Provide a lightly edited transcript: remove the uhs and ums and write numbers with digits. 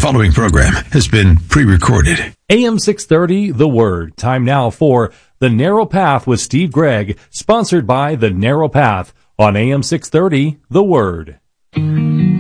following program has been pre-recorded. AM 630, The Word. Time now for The Narrow Path with Steve Gregg, sponsored by The Narrow Path on AM 630, The Word.